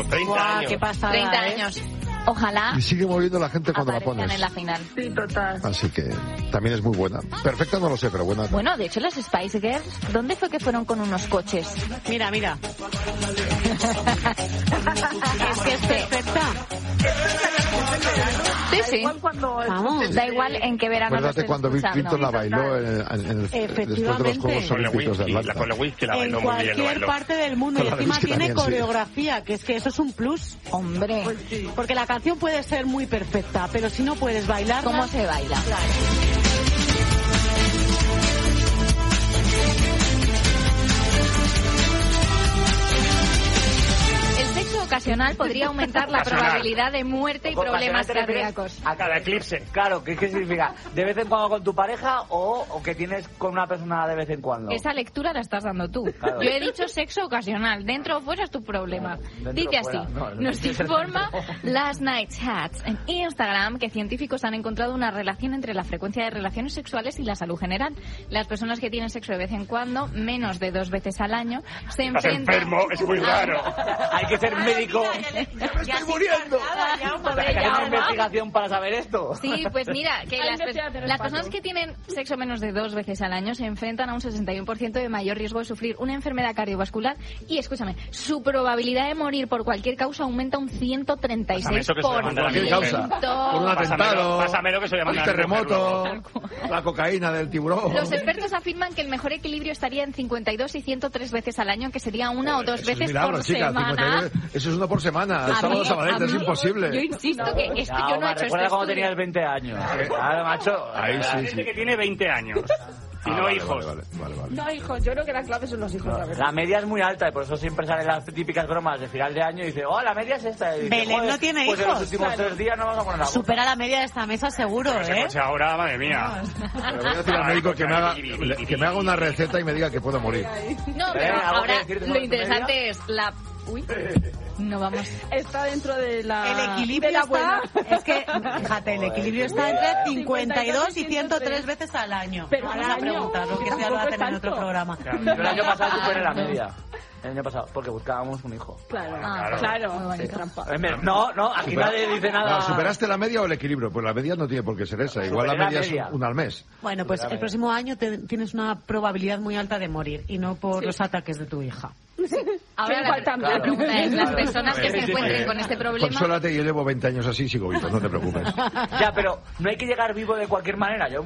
30 años. Qué pasada, 30 años. Ojalá Y sigue moviendo la gente cuando la aparezcan pones. en la final. Sí, total. Así que también es muy buena. Perfecta no lo sé, pero buena. Bueno, de hecho las Spice Girls, ¿dónde fue que fueron con unos coches? Mira. Es que es perfecta. Sí. Igual cuando Vamos. Da igual en qué verano lo Acuérdate estés cuando Bill escuchando. Clinton la bailó después de los Juegos Con Olímpicos de la Atlanta. whisky la En bailó muy bien. Lo cualquier bailó. parte del mundo. Y Con la encima whisky tiene también, sí. coreografía, que es que eso es un plus. Hombre, Porque la canción puede ser muy perfecta, pero si no puedes bailar, ¿cómo se baila? El sexo ocasional podría aumentar la Ocasional. probabilidad de muerte y problemas cardíacos. A cada eclipse. Claro, ¿qué significa? ¿De vez en cuando con tu pareja o que tienes con una persona de vez en cuando? Esa lectura la estás dando tú. Claro. Yo he dicho sexo ocasional. Dentro o fuera es tu problema. Dentro Dice o así. fuera. No, Nos tiene que ser informa dentro. Last Night Chats en Instagram que científicos han encontrado una relación entre la frecuencia de relaciones sexuales y la salud general. Las personas que tienen sexo de vez en cuando, menos de 2 veces al año, se Estás enfrentan... enfermo, es muy raro. Hay que ser médico. ¡Estoy muriendo! Hay que hacer una investigación para saber esto. Sí, pues mira, que Ay, las, no te hace las personas que tienen sexo menos de 2 veces al año se enfrentan a un 61% de mayor riesgo de sufrir una enfermedad cardiovascular y, escúchame, su probabilidad de morir por cualquier causa aumenta un 136%. Pásame eso que se llama Cualquier causa. Por un atentado, Pásamelo que se llama un terremoto, la cocaína del tiburón. Los expertos afirman que el mejor equilibrio estaría en 52 y 103 veces al año, que sería una o dos Eso es veces milagro, por chica, semana. 59, eso es uno por semana. El A sábado mí- sabalete a es mí- imposible. Yo insisto que esto yo no he hecho recuerda este cuando estudio. tenías 20 años. Claro, macho. Ahí sí, Gente que tiene 20 años y no vale, hijos. Vale. No, hijos, yo creo que la clave son los hijos, la verdad. La media es muy alta y por eso siempre salen las típicas bromas de final de año y dice, oh, la media es esta. Y dice, Belén "Joder, no tiene pues en hijos". los últimos 3 días no vamos a poner la boca. Supera la media de esta mesa seguro, Ese ¿eh? coche ahora, madre mía. Le voy a decir al médico que me haga una receta y me diga que puedo morir. No, pero ¿algo ahora que decir de lo tu interesante media? es la... Uy, no vamos... Está dentro de la... El equilibrio de la está, buena. es que, fíjate, el equilibrio está entre 52 y 103 veces al año. Pero Vamos al a año, preguntarlo, que que esto ya lo tampoco hacen en es otro tanto. programa. Yo el año pasado superé la media. El año pasado, porque buscábamos un hijo. Claro, Ah, claro. muy bonito. Trampa. No, aquí nadie dice nada. No, ¿superaste la media o el equilibrio? Pues la media no tiene por qué ser esa. Igual la Superé la media es media. una al mes. Bueno, pues el próximo año tienes una probabilidad muy alta de morir y no por los ataques de tu hija. Ahora igual la también. pregunta es, las personas que se Sí, sí, encuentren sí. con este problema... Consólate, yo llevo 20 años así y sigo vivo, no te preocupes. Ya, pero no hay que llegar vivo de cualquier manera, yo.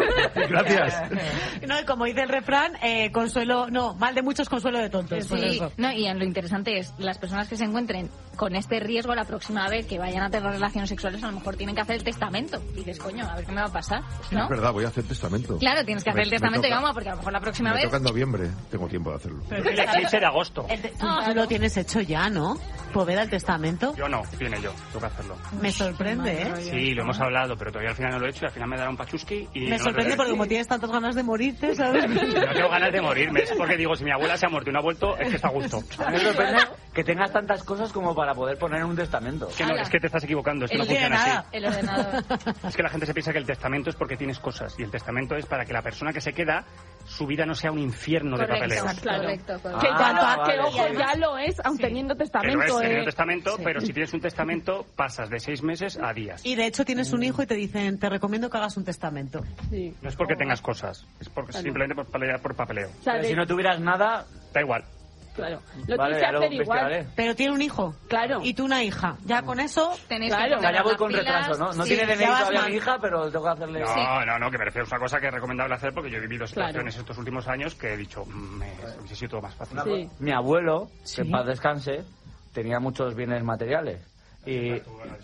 Gracias. No, y como dice el refrán, mal de muchos, consuelo de tontos. por Sí, eso. no, y lo interesante es, las personas que se encuentren con este riesgo la próxima vez que vayan a tener relaciones sexuales a lo mejor tienen que hacer el testamento. Y dices, coño, a ver qué me va a pasar, ¿no? Es verdad, voy a hacer testamento. Claro, tienes que hacer el Me testamento, toca. digamos, porque a lo mejor la próxima Me vez... toca en noviembre, tengo tiempo de hacerlo. El eclipse de agosto. Tú lo tienes hecho ya, ¿no? Poveda el testamento. Yo no, viene yo, tengo que hacerlo. Me sorprende, ¿eh? Sí, lo hemos hablado, pero todavía al final no lo he hecho y al final me dará un pachuski y... Me no sorprende lo porque haré. como tienes tantas ganas de morirte, ¿sabes? No tengo ganas de morirme, es porque digo, si mi abuela se ha muerto y no ha vuelto, es que está a gusto. A mí me sorprende que tengas tantas cosas como para poder poner en un testamento. Que no, es que te estás equivocando, es que no No tiene funciona nada. así. El ordenador. Es que la gente se piensa que el testamento es porque tienes cosas y el testamento es para que la persona que se queda, su vida no sea un infierno de papeleo. Correcto. Que Ah, ya vale. que ojo, ya lo es, aun teniendo Pero testamento. es teniendo testamento, pero si tienes un testamento, pasas de 6 meses a días. Y de hecho tienes un hijo y te dicen, te recomiendo que hagas un testamento. Sí. No es porque tengas cosas, es porque simplemente por papeleo. O sea, Pero si no tuvieras nada, Da igual. claro. Lo vale, tienes ya que lo hacer igual. investigaré. Pero tiene un hijo. Claro. Y tú una hija. Ya con eso... Tenéis Claro. que O sea, poner ya voy las con pilas. retraso, ¿no? No Sí, tiene ya DNI vas todavía mal. mi hija, pero tengo que hacerle... No, que me refiero a una cosa que es recomendable hacer porque yo he vivido situaciones estos últimos años que he dicho, hubiese sido todo más fácil. Sí. Mi abuelo, Sí. que en paz descanse, tenía muchos bienes materiales. Y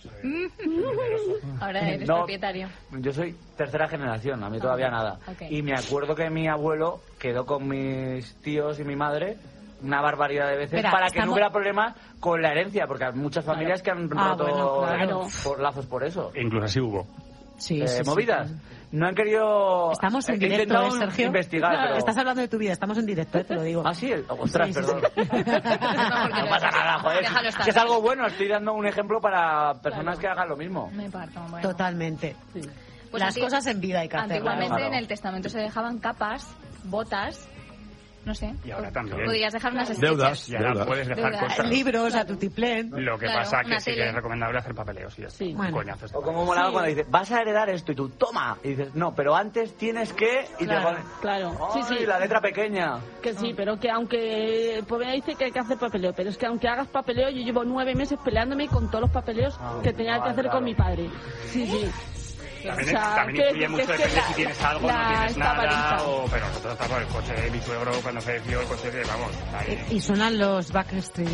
Ahora eres No. propietario. yo soy tercera generación, a mí todavía nada. ok. Y me acuerdo que mi abuelo quedó con mis tíos y mi madre una barbaridad de veces Espera, para que no estamos- hubiera problemas con la herencia, porque hay muchas familias que han Ah, roto bueno, claro. por lazos por eso. E incluso así hubo. Sí, Movidas. No han querido... Estamos en he directo, intentado Sergio. investigar, pero... Estás hablando de tu vida, estamos en directo, te lo digo. Ah, sí, ostras, Sí, sí, perdón. sí. No pasa nada, joder. Déjalo estar. Que es algo bueno, estoy dando un ejemplo para personas que hagan lo mismo. Me parto, bueno. Totalmente. Pues Las anti- cosas en vida hay que hacerlas. Antiguamente Claro. en el testamento se dejaban capas, botas no sé. Y ahora también. Podrías dejar unas Deudas. sketches. Y ahora puedes dejar Deudas. cosas. Libros, a tutiplén. Lo que Claro, pasa una que sí que tele. es recomendable hacer papeleos y ya está. Sí. Bueno. Coñazos. O como molaba cuando dices, vas a heredar esto y tú, toma. Y dices, no, pero antes tienes que... Y Claro, te pones, claro. "Ay, Sí, sí. la letra pequeña. Que sí, pero que aunque... Pues me dice que hay que hacer papeleo, pero es que aunque hagas papeleo, yo llevo 9 meses peleándome con todos los papeleos que tenía que hacer claro. con mi padre. Sí, sí. También, O sea, también influye que mucho, es que depende la- si tienes algo, no la tienes está nada, paliza. pero nosotros estamos el coche de mi suegro cuando falleció, el coche de, vamos, ahí. Y suenan los Backstreet.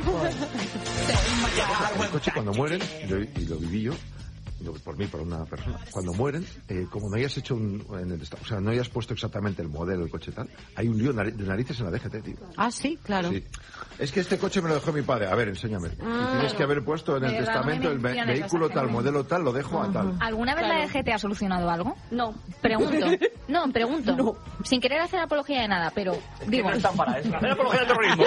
El coche cuando mueren, y lo viví yo, no por mí, por una persona, cuando mueren, como no hayas hecho o sea, no hayas puesto exactamente el modelo del coche y tal, hay un lío de narices en la DGT, tío. Ah, sí, claro. Sí. Es que este coche me lo dejó mi padre. A ver, enséñame. Y tienes que haber puesto en el De verdad, no me testamento el menciones vehículo esa tal, gente. modelo tal, lo dejo a tal. ¿Alguna vez Claro. la DGT ha solucionado algo? No. Pregunto. No, pregunto. No. Sin querer hacer apología de nada, pero digo... No están para eso. Hacer apología del terrorismo.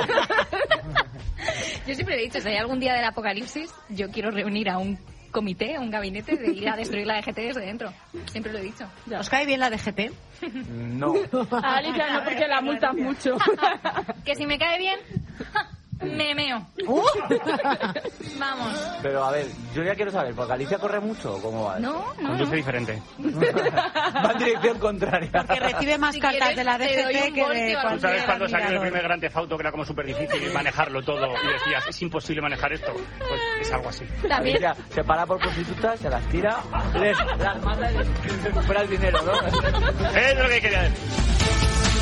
Yo siempre he dicho, si hay algún día del apocalipsis, yo quiero reunir a un comité, a un gabinete de ir a destruir la DGT desde dentro. Siempre lo he dicho. ¿Os cae bien la DGT? No. A Alicia no, porque la multas mucho. Que si me cae bien, me meo. Vamos. Pero a ver, yo ya quiero saber, ¿porque Alicia corre mucho o cómo va? No, no. Conduce diferente. Va en dirección contraria. Que recibe más Si cartas quieres, de la te doy DGT un que voltio de al ¿Tú cualquier sabes cuando salió el admirador. primer Grand Theft Auto que era como súper difícil manejarlo todo y decías, es imposible manejar esto? Pues es algo así. También. Alicia se para por prostitutas, se las tira, las mata y les recupera el dinero, ¿no? Es lo que quería decir.